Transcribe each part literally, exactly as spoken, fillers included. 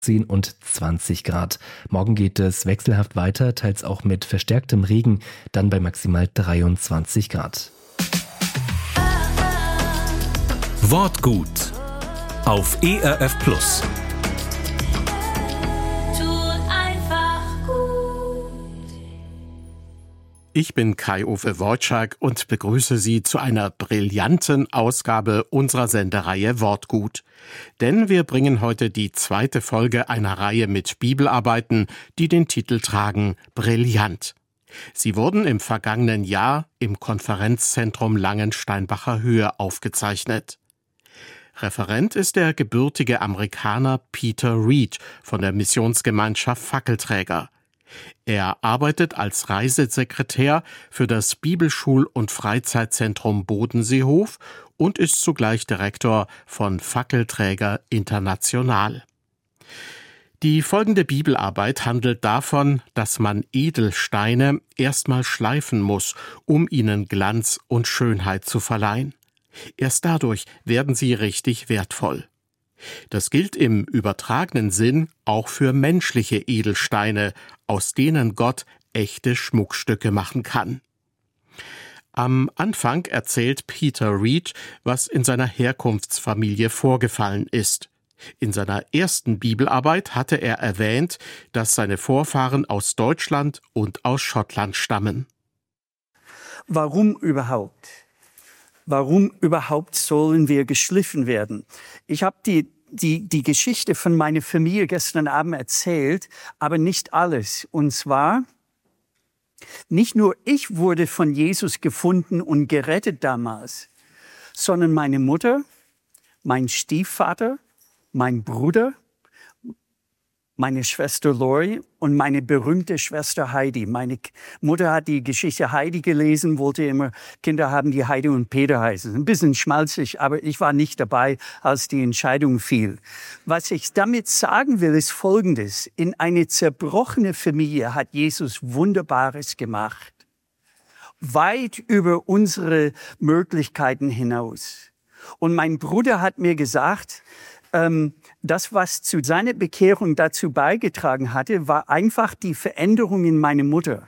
zehn und zwanzig Grad. Morgen geht es wechselhaft weiter, teils auch mit verstärktem Regen, dann bei maximal dreiundzwanzig Grad. Wortgut auf E R F Plus. Ich bin Kai-Uwe Wojcik und begrüße Sie zu einer brillanten Ausgabe unserer Sendereihe Wortgut. Denn wir bringen heute die zweite Folge einer Reihe mit Bibelarbeiten, die den Titel tragen Brillant. Sie wurden im vergangenen Jahr im Konferenzzentrum Langensteinbacher Höhe aufgezeichnet. Referent ist der gebürtige Amerikaner Peter Reed von der Missionsgemeinschaft Fackelträger. Er arbeitet als Reisesekretär für das Bibelschul- und Freizeitzentrum Bodenseehof und ist zugleich Direktor von Fackelträger International. Die folgende Bibelarbeit handelt davon, dass man Edelsteine erstmal schleifen muss, um ihnen Glanz und Schönheit zu verleihen. Erst dadurch werden sie richtig wertvoll. Das gilt im übertragenen Sinn auch für menschliche Edelsteine, aus denen Gott echte Schmuckstücke machen kann. Am Anfang erzählt Peter Reed, was in seiner Herkunftsfamilie vorgefallen ist. In seiner ersten Bibelarbeit hatte er erwähnt, dass seine Vorfahren aus Deutschland und aus Schottland stammen. Warum überhaupt? Warum überhaupt sollen wir geschliffen werden? Ich habe die, die, die Geschichte von meiner Familie gestern Abend erzählt, aber nicht alles. Und zwar, nicht nur ich wurde von Jesus gefunden und gerettet damals, sondern meine Mutter, mein Stiefvater, mein Bruder, meine Schwester Lori und meine berühmte Schwester Heidi. Meine Mutter hat die Geschichte Heidi gelesen, wollte immer Kinder haben, die Heidi und Peter heißen. Ein bisschen schmalzig, aber ich war nicht dabei, als die Entscheidung fiel. Was ich damit sagen will, ist Folgendes. In eine zerbrochene Familie hat Jesus Wunderbares gemacht. Weit über unsere Möglichkeiten hinaus. Und mein Bruder hat mir gesagt, ähm, das, was zu seiner Bekehrung dazu beigetragen hatte, war einfach die Veränderung in meine Mutter.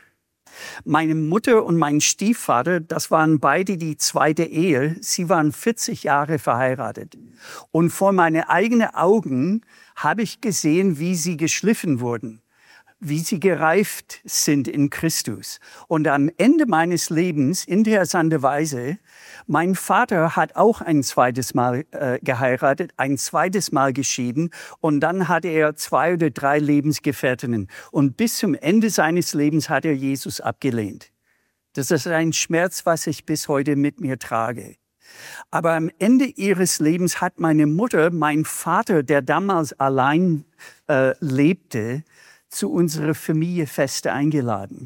Meine Mutter und mein Stiefvater, das waren beide die zweite Ehe. Sie waren vierzig Jahre verheiratet. Und vor meine eigenen Augen habe ich gesehen, wie sie geschliffen wurden, wie sie gereift sind in Christus. Und am Ende meines Lebens, interessanterweise, mein Vater hat auch ein zweites Mal äh, geheiratet, ein zweites Mal geschieden und dann hatte er zwei oder drei Lebensgefährtinnen. Und bis zum Ende seines Lebens hat er Jesus abgelehnt. Das ist ein Schmerz, was ich bis heute mit mir trage. Aber am Ende ihres Lebens hat meine Mutter, mein Vater, der damals allein äh, lebte, zu unserer Familienfeste eingeladen.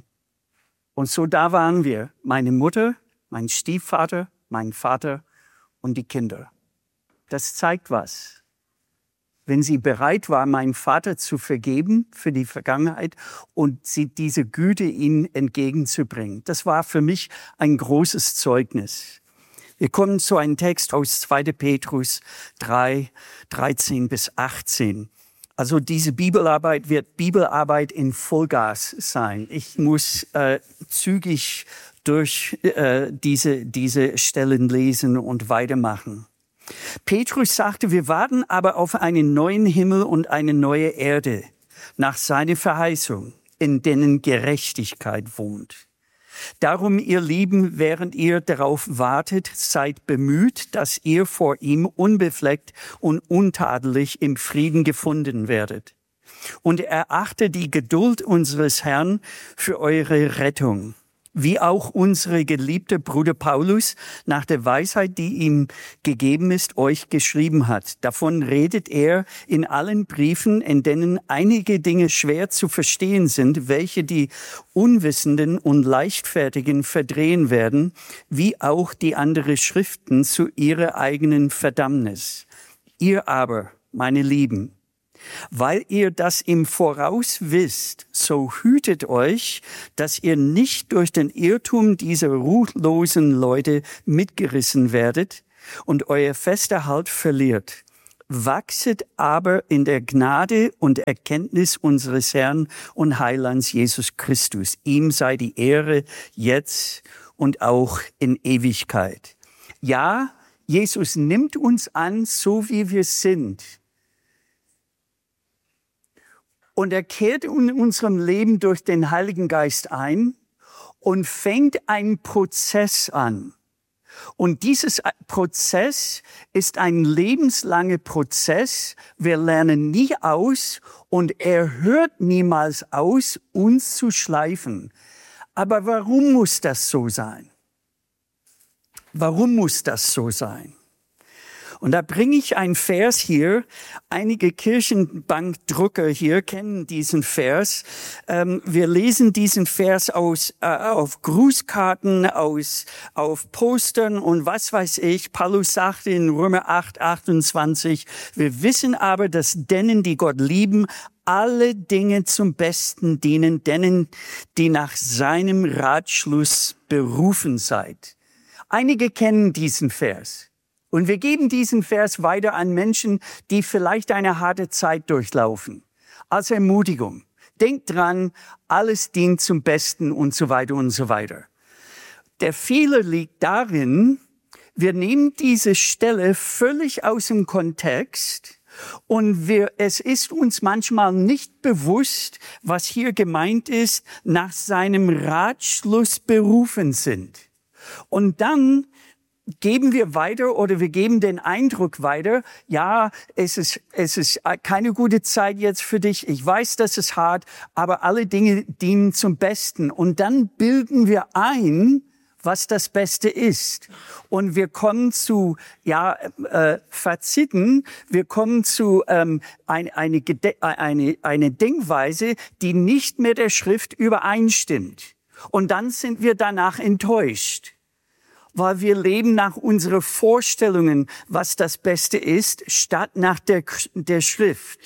Und so da waren wir, meine Mutter, mein Stiefvater, mein Vater und die Kinder. Das zeigt was. Wenn sie bereit war, meinen Vater zu vergeben für die Vergangenheit und sie diese Güte ihm entgegenzubringen. Das war für mich ein großes Zeugnis. Wir kommen zu einem Text aus zweiter Petrus drei, dreizehn bis achtzehn. Also diese Bibelarbeit wird Bibelarbeit in Vollgas sein. Ich muss äh, zügig durch äh, diese, diese Stellen lesen und weitermachen. Petrus sagte, wir warten aber auf einen neuen Himmel und eine neue Erde, nach seiner Verheißung, in denen Gerechtigkeit wohnt. Darum, ihr Lieben, während ihr darauf wartet, seid bemüht, dass ihr vor ihm unbefleckt und untadelig im Frieden gefunden werdet. Und erachtet die Geduld unseres Herrn für eure Rettung, wie auch unsere geliebte Bruder Paulus nach der Weisheit, die ihm gegeben ist, euch geschrieben hat. Davon redet er in allen Briefen, in denen einige Dinge schwer zu verstehen sind, welche die Unwissenden und Leichtfertigen verdrehen werden, wie auch die anderen Schriften zu ihrer eigenen Verdammnis. Ihr aber, meine Lieben, weil ihr das im Voraus wisst, so hütet euch, dass ihr nicht durch den Irrtum dieser ruchlosen Leute mitgerissen werdet und euer fester Halt verliert. Wachset aber in der Gnade und Erkenntnis unseres Herrn und Heilands Jesus Christus. Ihm sei die Ehre jetzt und auch in Ewigkeit. Ja, Jesus nimmt uns an, so wie wir sind. Und er kehrt in unserem Leben durch den Heiligen Geist ein und fängt einen Prozess an. Und dieses Prozess ist ein lebenslanger Prozess. Wir lernen nie aus und er hört niemals aus, uns zu schleifen. Aber warum muss das so sein? Warum muss das so sein? Und da bringe ich einen Vers hier. Einige Kirchenbankdrucker hier kennen diesen Vers. Ähm, wir lesen diesen Vers aus, äh, auf Grußkarten, aus, auf Postern und was weiß ich. Paulus sagt in Römer acht, achtundzwanzig, wir wissen aber, dass denen, die Gott lieben, alle Dinge zum Besten dienen, denen, die nach seinem Ratschluss berufen seid. Einige kennen diesen Vers. Und wir geben diesen Vers weiter an Menschen, die vielleicht eine harte Zeit durchlaufen. Als Ermutigung. Denkt dran, alles dient zum Besten und so weiter und so weiter. Der Fehler liegt darin, wir nehmen diese Stelle völlig aus dem Kontext und wir, es ist uns manchmal nicht bewusst, was hier gemeint ist, nach seinem Ratschluss berufen sind. Und dann geben wir weiter oder wir geben den Eindruck weiter, ja, es ist, es ist keine gute Zeit jetzt für dich. Ich weiß, das ist hart, aber alle Dinge dienen zum Besten. Und dann bilden wir ein, was das Beste ist. Und wir kommen zu, ja, äh, Faziten. Wir kommen zu ähm, ein, eine, eine, eine Denkweise, die nicht mit der Schrift übereinstimmt. Und dann sind wir danach enttäuscht. Weil wir leben nach unseren Vorstellungen, was das Beste ist, statt nach der, der Schrift.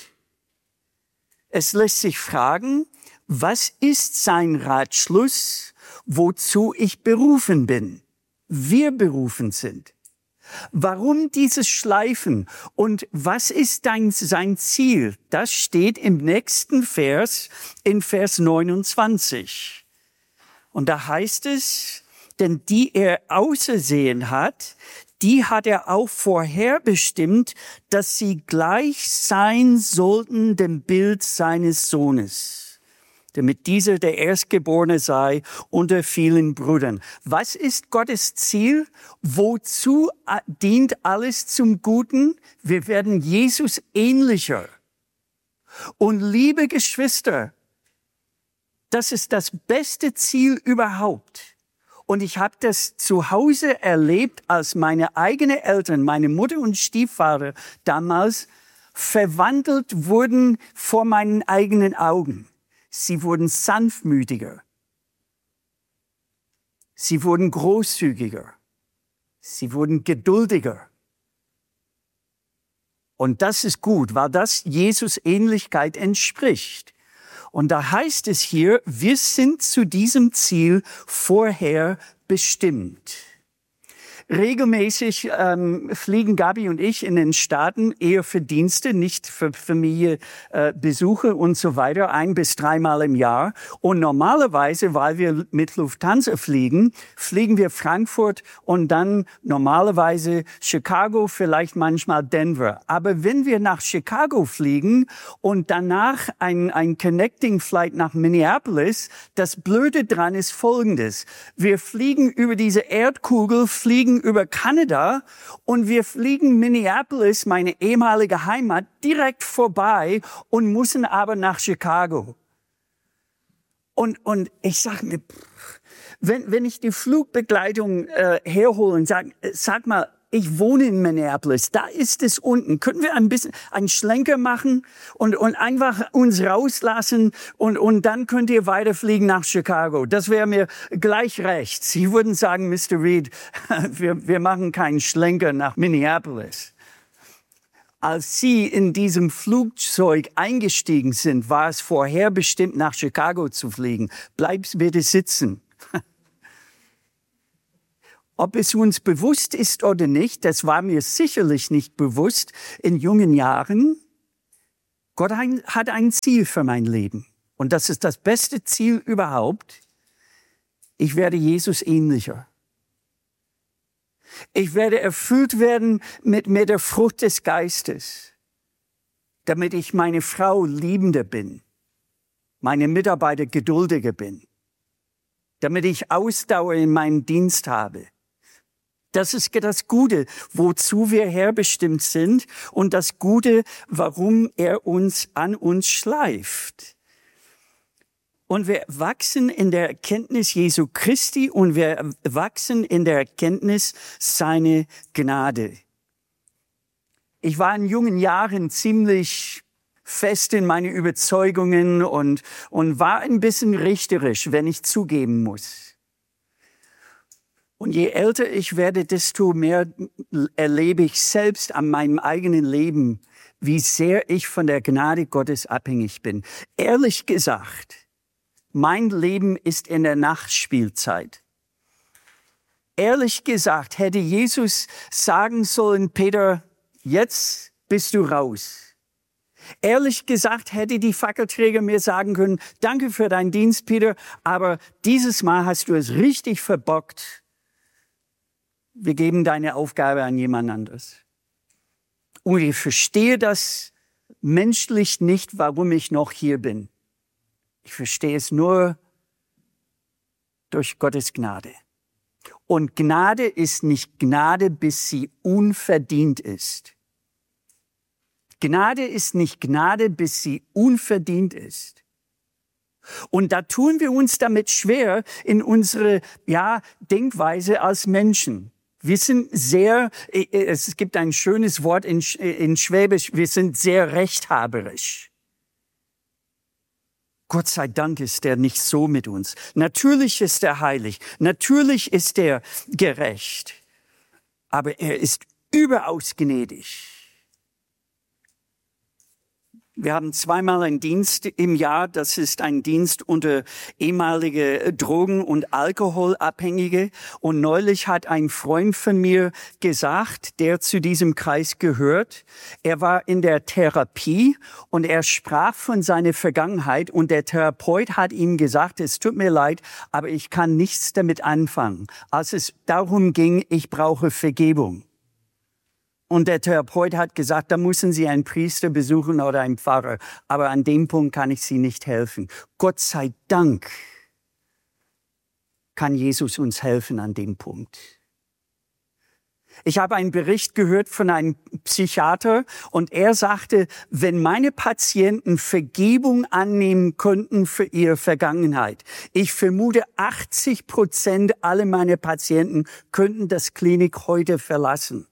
Es lässt sich fragen, was ist sein Ratschluss, wozu ich berufen bin, wir berufen sind? Warum dieses Schleifen und was ist dein, sein Ziel? Das steht im nächsten Vers, in Vers neunundzwanzig. Und da heißt es, denn die er ausersehen hat, die hat er auch vorherbestimmt, dass sie gleich sein sollten dem Bild seines Sohnes, damit dieser der Erstgeborene sei unter vielen Brüdern. Was ist Gottes Ziel? Wozu dient alles zum Guten? Wir werden Jesus ähnlicher. Und liebe Geschwister, das ist das beste Ziel überhaupt. Und ich habe das zu Hause erlebt, als meine eigenen Eltern, meine Mutter und Stiefvater damals verwandelt wurden vor meinen eigenen Augen. Sie wurden sanftmütiger. Sie wurden großzügiger. Sie wurden geduldiger. Und das ist gut, weil das Jesus Ähnlichkeit entspricht. Und da heißt es hier, wir sind zu diesem Ziel vorher bestimmt. Regelmäßig ähm, fliegen Gabi und ich in den Staaten, eher für Dienste, nicht für Familie, äh, Besuche und so weiter, ein bis dreimal im Jahr. Und normalerweise, weil wir mit Lufthansa fliegen, fliegen wir Frankfurt und dann normalerweise Chicago, vielleicht manchmal Denver. Aber wenn wir nach Chicago fliegen und danach ein, ein Connecting Flight nach Minneapolis, das Blöde dran ist Folgendes. Wir fliegen über diese Erdkugel, fliegen über Kanada und wir fliegen Minneapolis, meine ehemalige Heimat, direkt vorbei und müssen aber nach Chicago. Und, und ich sage mir, wenn, wenn ich die Flugbegleitung äh, herhole und sage, sag mal, ich wohne in Minneapolis, da ist es unten. Können wir ein bisschen einen Schlenker machen und, und einfach uns rauslassen und, und dann könnt ihr weiterfliegen nach Chicago. Das wäre mir gleich recht. Sie würden sagen, Mister Reed, wir, wir machen keinen Schlenker nach Minneapolis. Als Sie in diesem Flugzeug eingestiegen sind, war es vorherbestimmt, nach Chicago zu fliegen. Bleib bitte sitzen. ob es uns bewusst ist oder nicht, das war mir sicherlich nicht bewusst in jungen Jahren. Gott ein, hat ein Ziel für mein Leben. Und das ist das beste Ziel überhaupt. Ich werde Jesus ähnlicher. Ich werde erfüllt werden mit, mit der Frucht des Geistes, damit ich meine Frau liebender bin, meine Mitarbeiter geduldiger bin, damit ich Ausdauer in meinem Dienst habe. Das ist das Gute, wozu wir herbestimmt sind und das Gute, warum er uns an uns schleift. Und wir wachsen in der Erkenntnis Jesu Christi und wir wachsen in der Erkenntnis seiner Gnade. Ich war in jungen Jahren ziemlich fest in meine Überzeugungen und, und war ein bisschen richterisch, wenn ich zugeben muss. Und je älter ich werde, desto mehr erlebe ich selbst an meinem eigenen Leben, wie sehr ich von der Gnade Gottes abhängig bin. Ehrlich gesagt, mein Leben ist in der Nachspielzeit. Ehrlich gesagt, hätte Jesus sagen sollen, Peter, jetzt bist du raus. Ehrlich gesagt, hätte die Fackelträger mir sagen können, danke für deinen Dienst, Peter, aber dieses Mal hast du es richtig verbockt. Wir geben deine Aufgabe an jemand anderes. Und ich verstehe das menschlich nicht, warum ich noch hier bin. Ich verstehe es nur durch Gottes Gnade. Und Gnade ist nicht Gnade, bis sie unverdient ist. Gnade ist nicht Gnade, bis sie unverdient ist. Und da tun wir uns damit schwer in unsere, ja, Denkweise als Menschen. Wir sind sehr, es gibt ein schönes Wort in, in Schwäbisch, wir sind sehr rechthaberisch. Gott sei Dank ist er nicht so mit uns. Natürlich ist er heilig, natürlich ist er gerecht, aber er ist überaus gnädig. Wir haben zweimal einen Dienst im Jahr. Das ist ein Dienst unter ehemalige Drogen- und Alkoholabhängige. Und neulich hat ein Freund von mir gesagt, der zu diesem Kreis gehört, er war in der Therapie und er sprach von seiner Vergangenheit und der Therapeut hat ihm gesagt, es tut mir leid, aber ich kann nichts damit anfangen. Als es darum ging, ich brauche Vergebung. Und der Therapeut hat gesagt, da müssen Sie einen Priester besuchen oder einen Pfarrer. Aber an dem Punkt kann ich Sie nicht helfen. Gott sei Dank kann Jesus uns helfen an dem Punkt. Ich habe einen Bericht gehört von einem Psychiater und er sagte, wenn meine Patienten Vergebung annehmen könnten für ihre Vergangenheit, ich vermute achtzig Prozent aller meiner Patienten könnten das Klinik heute verlassen.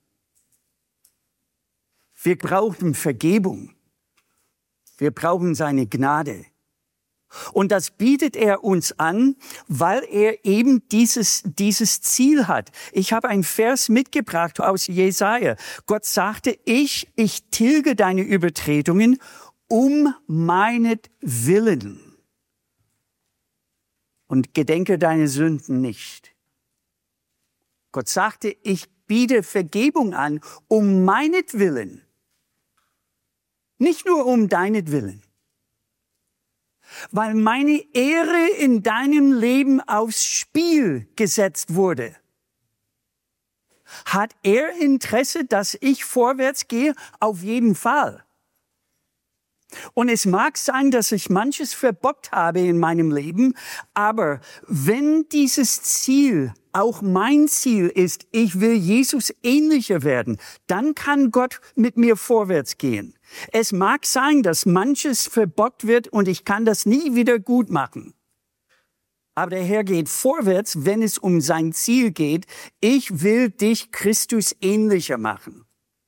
Wir brauchen Vergebung. Wir brauchen seine Gnade. Und das bietet er uns an, weil er eben dieses, dieses Ziel hat. Ich habe einen Vers mitgebracht aus Jesaja. Gott sagte, ich, ich tilge deine Übertretungen um meinetwillen und gedenke deine Sünden nicht. Gott sagte, ich biete Vergebung an um meinetwillen. Nicht nur um deinetwillen. Weil meine Ehre in deinem Leben aufs Spiel gesetzt wurde. Hat er Interesse, dass ich vorwärts gehe? Auf jeden Fall. Und es mag sein, dass ich manches verbockt habe in meinem Leben, aber wenn dieses Ziel auch mein Ziel ist, ich will Jesus ähnlicher werden, dann kann Gott mit mir vorwärts gehen. Es mag sein, dass manches verbockt wird und ich kann das nie wieder gut machen. Aber der Herr geht vorwärts, wenn es um sein Ziel geht. Ich will dich Christus ähnlicher machen.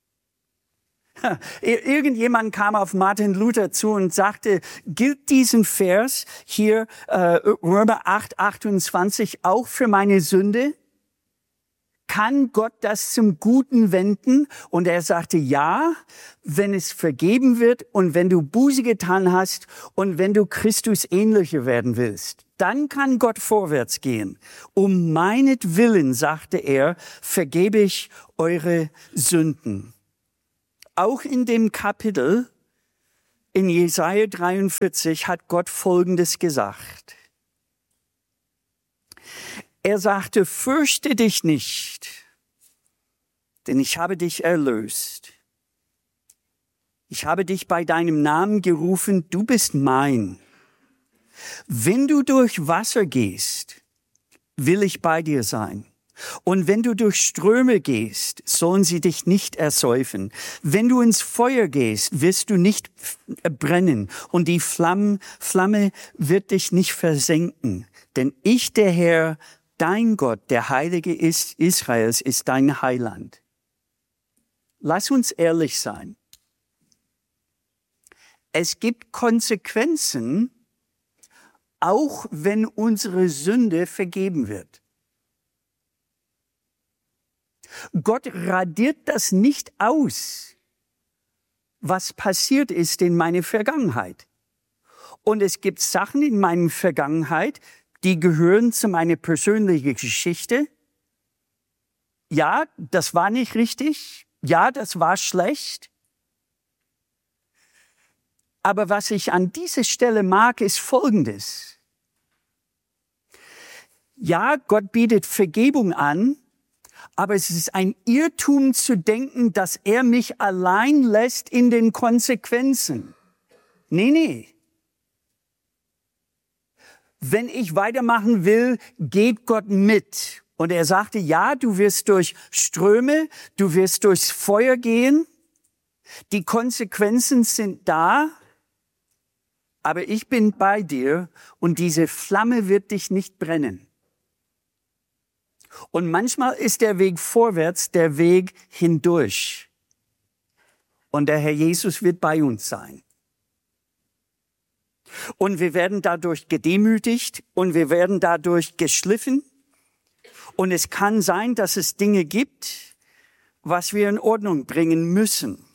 Irgendjemand kam auf Martin Luther zu und sagte, gilt diesen Vers hier, äh, Römer acht, achtundzwanzig, auch für meine Sünde? Kann Gott das zum Guten wenden? Und er sagte, ja, wenn es vergeben wird und wenn du Buße getan hast und wenn du Christus ähnlicher werden willst. Dann kann Gott vorwärts gehen. Um meinetwillen, sagte er, vergebe ich eure Sünden. Auch in dem Kapitel in Jesaja dreiundvierzig hat Gott Folgendes gesagt. Er sagte, fürchte dich nicht, denn ich habe dich erlöst. Ich habe dich bei deinem Namen gerufen, du bist mein. Wenn du durch Wasser gehst, will ich bei dir sein. Und wenn du durch Ströme gehst, sollen sie dich nicht ersäufen. Wenn du ins Feuer gehst, wirst du nicht brennen und die Flamme, Flamme wird dich nicht versenken. Denn ich, der Herr, dein Gott, der Heilige ist Israels, ist dein Heiland. Lass uns ehrlich sein. Es gibt Konsequenzen, auch wenn unsere Sünde vergeben wird. Gott radiert das nicht aus, was passiert ist in meiner Vergangenheit. Und es gibt Sachen in meiner Vergangenheit, die gehören zu meiner persönlichen Geschichte. Ja, das war nicht richtig. Ja, das war schlecht. Aber was ich an dieser Stelle mag, ist Folgendes. Ja, Gott bietet Vergebung an, aber es ist ein Irrtum zu denken, dass er mich allein lässt in den Konsequenzen. Nee, nee. Wenn ich weitermachen will, geht Gott mit. Und er sagte, ja, du wirst durch Ströme, du wirst durchs Feuer gehen. Die Konsequenzen sind da, aber ich bin bei dir und diese Flamme wird dich nicht brennen. Und manchmal ist der Weg vorwärts der Weg hindurch. Und der Herr Jesus wird bei uns sein. Und wir werden dadurch gedemütigt und wir werden dadurch geschliffen. Und es kann sein, dass es Dinge gibt, was wir in Ordnung bringen müssen.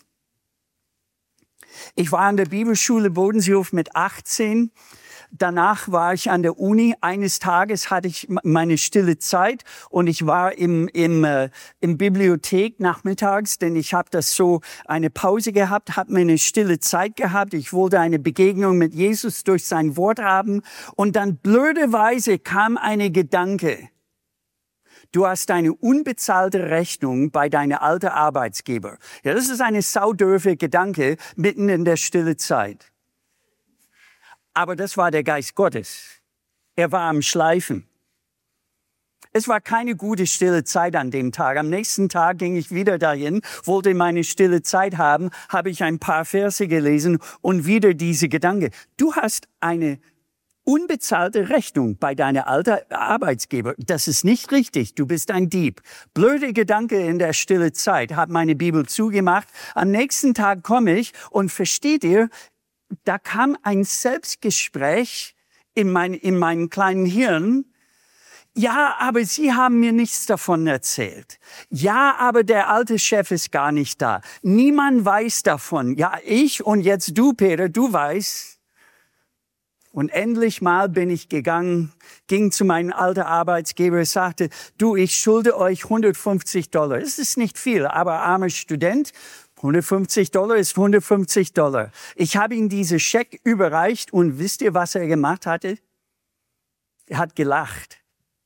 Ich war an der Bibelschule Bodenseehof mit achtzehn. Danach war ich an der Uni. Eines Tages hatte ich meine stille Zeit und ich war im, im, äh, im Bibliothek nachmittags, denn ich habe das so eine Pause gehabt, habe mir eine stille Zeit gehabt. Ich wollte eine Begegnung mit Jesus durch sein Wort haben und dann blöderweise kam eine Gedanke. Du hast eine unbezahlte Rechnung bei deinem alten Arbeitsgeber. Ja, das ist eine saudürfe Gedanke mitten in der stille Zeit. Aber das war der Geist Gottes. Er war am Schleifen. Es war keine gute stille Zeit an dem Tag. Am nächsten Tag ging ich wieder dahin, wollte meine stille Zeit haben, habe ich ein paar Verse gelesen und wieder diese Gedanke. Du hast eine unbezahlte Rechnung bei deiner alten Arbeitsgeber. Das ist nicht richtig. Du bist ein Dieb. Blöde Gedanke in der stille Zeit. Habe meine Bibel zugemacht. Am nächsten Tag komme ich und versteht ihr, da kam ein Selbstgespräch in mein, in meinem kleinen Hirn. Ja, aber Sie haben mir nichts davon erzählt. Ja, aber der alte Chef ist gar nicht da. Niemand weiß davon. Ja, ich und jetzt du, Peter, du weißt. Und endlich mal bin ich gegangen, ging zu meinem alten Arbeitsgeber, sagte, du, ich schulde euch hundertfünfzig Dollar. Es ist nicht viel, aber armer Student, hundertfünfzig Dollar ist hundertfünfzig Dollar. Ich habe ihm diese Scheck überreicht und wisst ihr, was er gemacht hatte? Er hat gelacht.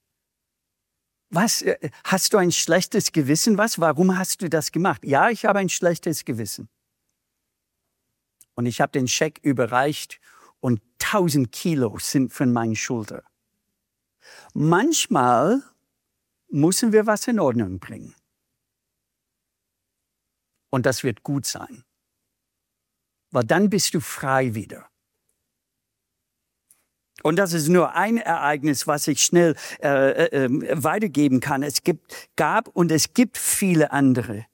Was, hast du ein schlechtes Gewissen? Was? Warum hast du das gemacht? Ja, ich habe ein schlechtes Gewissen. Und ich habe den Scheck überreicht und tausend Kilo sind von meinen Schultern. Manchmal müssen wir was in Ordnung bringen. Und das wird gut sein. Weil dann bist du frei wieder. Und das ist nur ein Ereignis, was ich schnell äh, äh, weitergeben kann. Es gibt, gab und es gibt viele andere.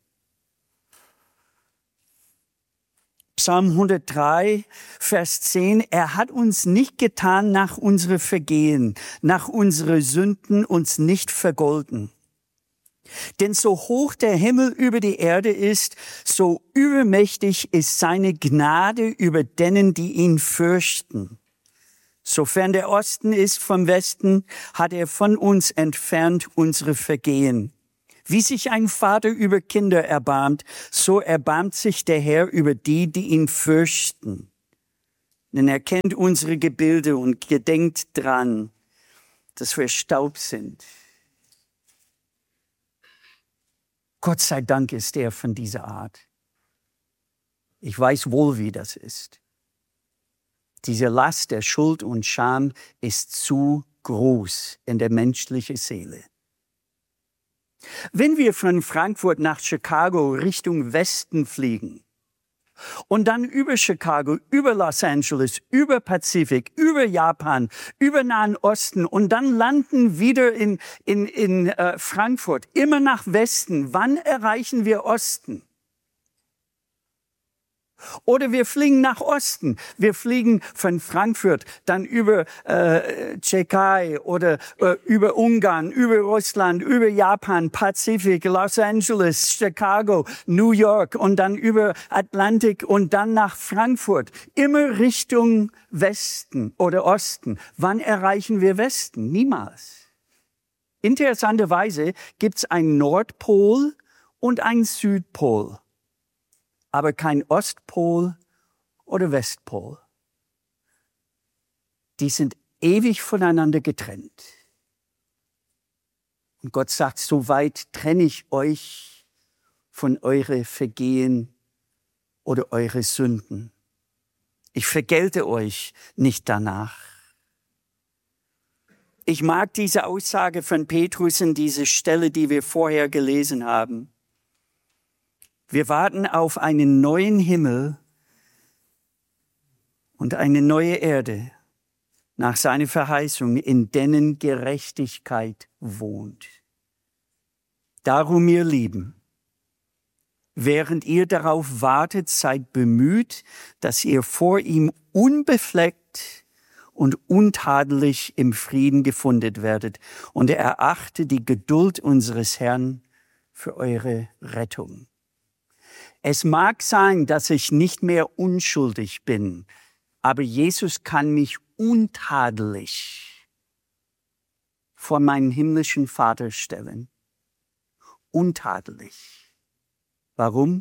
Psalm hundertdrei, Vers zehn, er hat uns nicht getan nach unsere Vergehen, nach unsere Sünden uns nicht vergolten. Denn so hoch der Himmel über die Erde ist, so übermächtig ist seine Gnade über denen, die ihn fürchten. Sofern der Osten ist vom Westen, hat er von uns entfernt unsere Vergehen. Wie sich ein Vater über Kinder erbarmt, so erbarmt sich der Herr über die, die ihn fürchten. Denn er kennt unsere Gebilde und gedenkt dran, dass wir Staub sind. Gott sei Dank ist er von dieser Art. Ich weiß wohl, wie das ist. Diese Last der Schuld und Scham ist zu groß in der menschlichen Seele. Wenn wir von Frankfurt nach Chicago Richtung Westen fliegen und dann über Chicago, über Los Angeles, über Pazifik, über Japan, über Nahen Osten und dann landen wieder in, in, in äh, Frankfurt, immer nach Westen, wann erreichen wir Osten? Oder wir fliegen nach Osten. Wir fliegen von Frankfurt, dann über äh, Tschechei oder äh, über Ungarn, über Russland, über Japan, Pazifik, Los Angeles, Chicago, New York und dann über Atlantik und dann nach Frankfurt. Immer Richtung Westen oder Osten. Wann erreichen wir Westen? Niemals. Interessanterweise gibt es einen Nordpol und einen Südpol, aber kein Ostpol oder Westpol. Die sind ewig voneinander getrennt. Und Gott sagt, so weit trenne ich euch von eure Vergehen oder eure Sünden. Ich vergelte euch nicht danach. Ich mag diese Aussage von Petrus in dieser Stelle, die wir vorher gelesen haben. Wir warten auf einen neuen Himmel und eine neue Erde nach seiner Verheißung, in denen Gerechtigkeit wohnt. Darum, ihr Lieben, während ihr darauf wartet, seid bemüht, dass ihr vor ihm unbefleckt und untadelig im Frieden gefunden werdet und erachte die Geduld unseres Herrn für eure Rettung. Es mag sein, dass ich nicht mehr unschuldig bin, aber Jesus kann mich untadelig vor meinen himmlischen Vater stellen. Untadelig. Warum?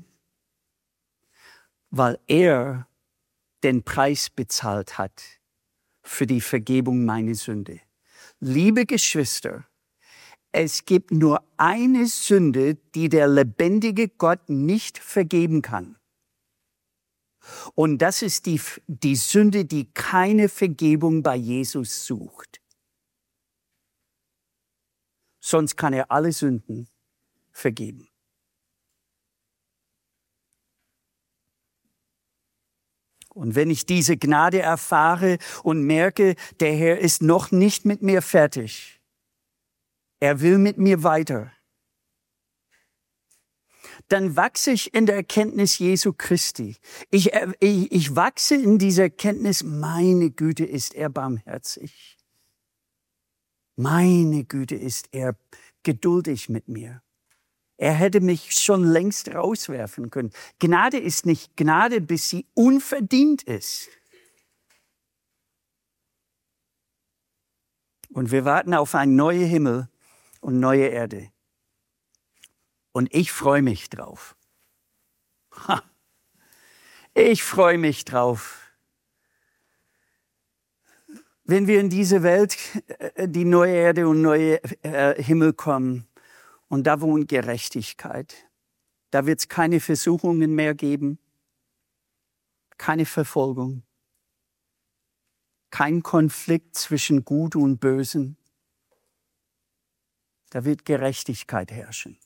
Weil er den Preis bezahlt hat für die Vergebung meiner Sünde. Liebe Geschwister, es gibt nur eine Sünde, die der lebendige Gott nicht vergeben kann. Und das ist die, die Sünde, die keine Vergebung bei Jesus sucht. Sonst kann er alle Sünden vergeben. Und wenn ich diese Gnade erfahre und merke, der Herr ist noch nicht mit mir fertig, er will mit mir weiter, dann wachse ich in der Erkenntnis Jesu Christi. Ich, ich, ich wachse in dieser Erkenntnis, meine Güte ist er barmherzig. Meine Güte ist er geduldig mit mir. Er hätte mich schon längst rauswerfen können. Gnade ist nicht Gnade, bis sie unverdient ist. Und wir warten auf einen neuen Himmel und neue Erde. Und ich freue mich drauf. Ha. Ich freue mich drauf. Wenn wir in diese Welt, die neue Erde und neue äh, Himmel kommen, und da wohnt Gerechtigkeit. Da wird es keine Versuchungen mehr geben, keine Verfolgung, kein Konflikt zwischen Gut und Bösen. Da wird Gerechtigkeit herrschen.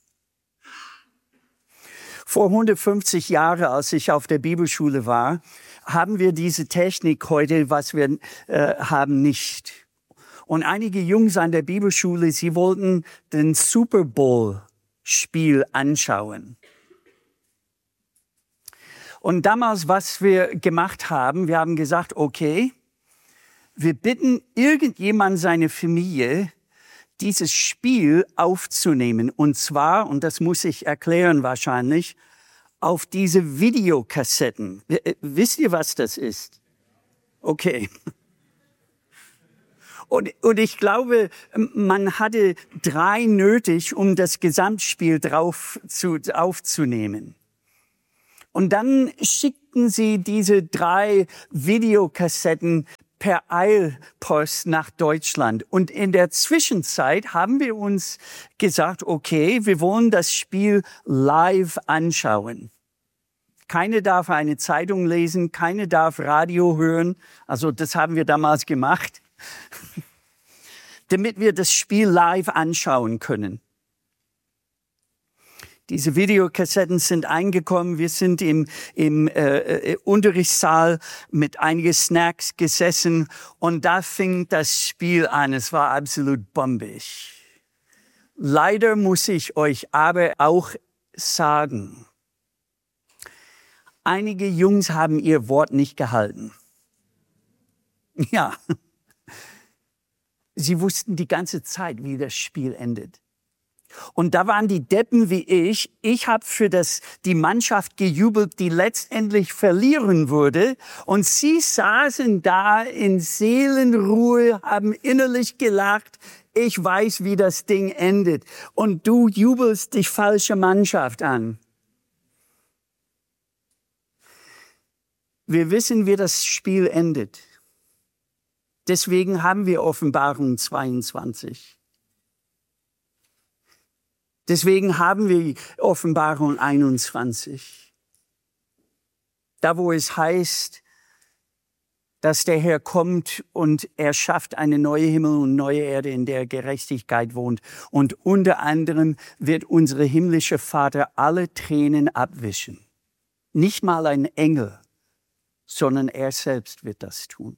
Vor hundertfünfzig Jahren, als ich auf der Bibelschule war, haben wir diese Technik heute, was wir äh, haben, nicht. Und einige Jungs an der Bibelschule, sie wollten den Super Bowl-Spiel anschauen. Und damals, was wir gemacht haben, wir haben gesagt, okay, wir bitten irgendjemand seine Familie, dieses Spiel aufzunehmen. Und zwar, und das muss ich erklären wahrscheinlich, auf diese Videokassetten. Wisst ihr, was das ist? Okay. Und, und ich glaube, man hatte drei nötig, um das Gesamtspiel drauf zu, aufzunehmen. Und dann schickten sie diese drei Videokassetten per Eilpost nach Deutschland. Und in der Zwischenzeit haben wir uns gesagt, okay, wir wollen das Spiel live anschauen. Keine darf eine Zeitung lesen, keine darf Radio hören. Also das haben wir damals gemacht, damit wir das Spiel live anschauen können. Diese Videokassetten sind eingekommen. Wir sind im, im äh, Unterrichtssaal mit einigen Snacks gesessen und da fing das Spiel an. Es war absolut bombig. Leider muss ich euch aber auch sagen, einige Jungs haben ihr Wort nicht gehalten. Ja, sie wussten die ganze Zeit, wie das Spiel endet. Und da waren die Deppen wie ich. Ich habe für das, die Mannschaft gejubelt, die letztendlich verlieren würde. Und sie saßen da in Seelenruhe, haben innerlich gelacht. Ich weiß, wie das Ding endet. Und du jubelst die falsche Mannschaft an. Wir wissen, wie das Spiel endet. Deswegen haben wir Offenbarung zweiundzwanzig. Deswegen haben wir Offenbarung einundzwanzig. Da, wo es heißt, dass der Herr kommt und er schafft eine neue Himmel und neue Erde, in der Gerechtigkeit wohnt. Und unter anderem wird unser himmlischer Vater alle Tränen abwischen. Nicht mal ein Engel, sondern er selbst wird das tun.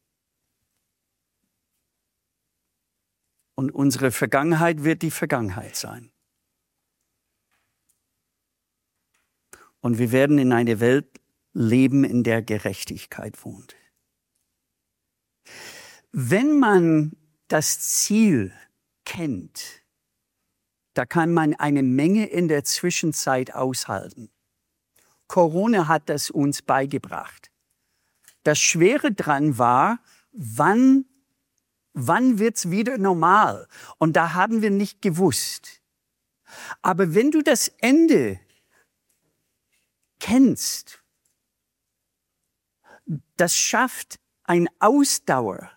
Und unsere Vergangenheit wird die Vergangenheit sein. Und wir werden in einer Welt leben, in der Gerechtigkeit wohnt. Wenn man das Ziel kennt, da kann man eine Menge in der Zwischenzeit aushalten. Corona hat das uns beigebracht. Das Schwere dran war, wann, wann wird's wieder normal? Und da haben wir nicht gewusst. Aber wenn du das Ende kennst, das schafft eine Ausdauer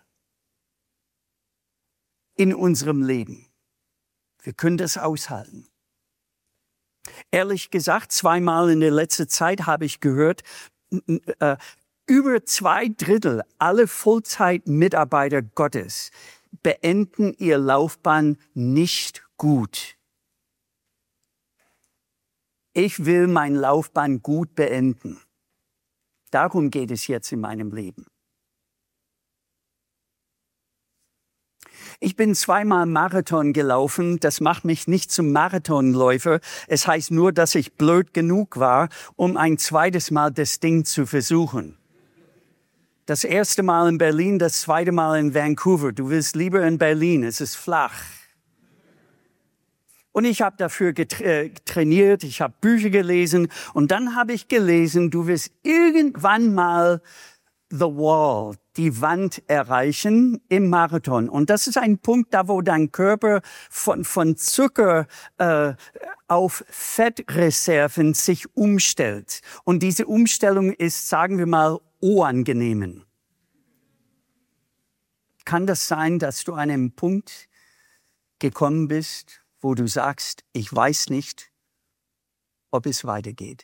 in unserem Leben. Wir können das aushalten. Ehrlich gesagt, zweimal in der letzten Zeit habe ich gehört, äh, über zwei Drittel aller Vollzeitmitarbeiter Gottes beenden ihr Laufbahn nicht gut. Ich will meine Laufbahn gut beenden. Darum geht es jetzt in meinem Leben. Ich bin zweimal Marathon gelaufen. Das macht mich nicht zum Marathonläufer. Es heißt nur, dass ich blöd genug war, um ein zweites Mal das Ding zu versuchen. Das erste Mal in Berlin, das zweite Mal in Vancouver. Du willst lieber in Berlin, es ist flach. Und ich habe dafür trainiert, ich habe Bücher gelesen und dann habe ich gelesen, du wirst irgendwann mal the wall, die Wand erreichen im Marathon. Und das ist ein Punkt, da wo dein Körper von, von Zucker äh, auf Fettreserven sich umstellt. Und diese Umstellung ist, sagen wir mal, unangenehm. Kann das sein, dass du an einem Punkt gekommen bist, wo du sagst, ich weiß nicht, ob es weitergeht?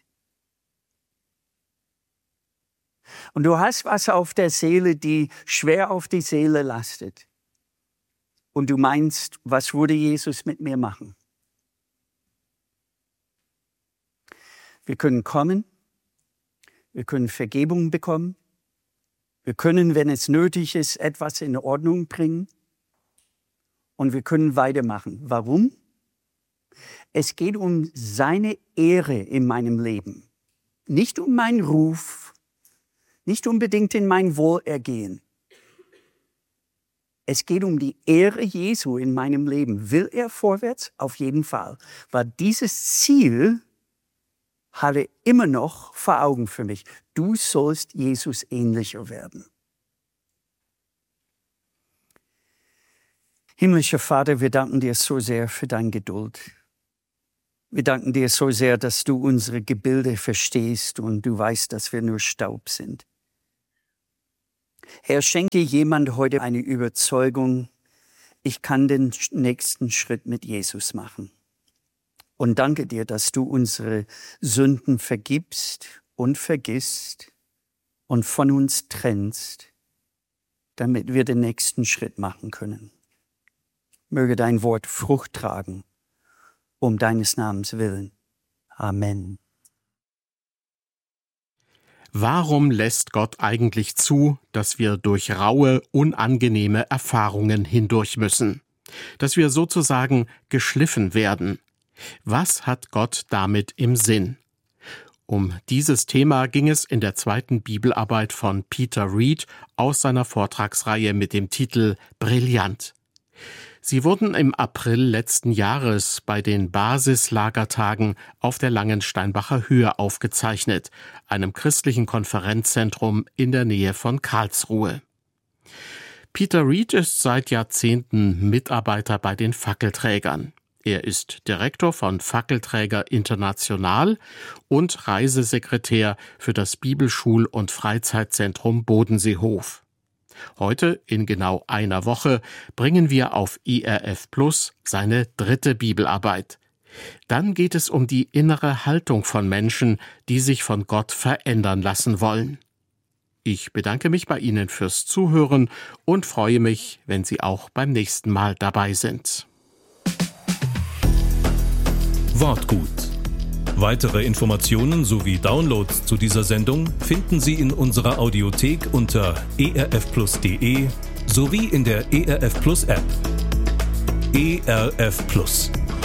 Und du hast was auf der Seele, die schwer auf die Seele lastet. Und du meinst, was würde Jesus mit mir machen? Wir können kommen, wir können Vergebung bekommen, wir können, wenn es nötig ist, etwas in Ordnung bringen und wir können weitermachen. Warum? Es geht um seine Ehre in meinem Leben, nicht um meinen Ruf, nicht unbedingt in mein Wohlergehen. Es geht um die Ehre Jesu in meinem Leben. Will er vorwärts? Auf jeden Fall. Weil dieses Ziel hat er immer noch vor Augen für mich. Du sollst Jesus ähnlicher werden. Himmlischer Vater, wir danken dir so sehr für deine Geduld. Wir danken dir so sehr, dass du unsere Gebilde verstehst und du weißt, dass wir nur Staub sind. Herr, schenk dir jemand heute eine Überzeugung, ich kann den nächsten Schritt mit Jesus machen. Und danke dir, dass du unsere Sünden vergibst und vergisst und von uns trennst, damit wir den nächsten Schritt machen können. Möge dein Wort Frucht tragen, um deines Namens willen. Amen. Warum lässt Gott eigentlich zu, dass wir durch raue, unangenehme Erfahrungen hindurch müssen? Dass wir sozusagen geschliffen werden? Was hat Gott damit im Sinn? Um dieses Thema ging es in der zweiten Bibelarbeit von Peter Reed aus seiner Vortragsreihe mit dem Titel Brillant. Sie wurden im April letzten Jahres bei den Basislagertagen auf der Langensteinbacher Höhe aufgezeichnet, einem christlichen Konferenzzentrum in der Nähe von Karlsruhe. Peter Reed ist seit Jahrzehnten Mitarbeiter bei den Fackelträgern. Er ist Direktor von Fackelträger International und Reisesekretär für das Bibelschul- und Freizeitzentrum Bodenseehof. Heute, in genau einer Woche, bringen wir auf E R F Plus seine dritte Bibelarbeit. Dann geht es um die innere Haltung von Menschen, die sich von Gott verändern lassen wollen. Ich bedanke mich bei Ihnen fürs Zuhören und freue mich, wenn Sie auch beim nächsten Mal dabei sind. Wortgut. Weitere Informationen sowie Downloads zu dieser Sendung finden Sie in unserer Audiothek unter e r f plus punkt d e sowie in der E R F Plus App. E R F Plus.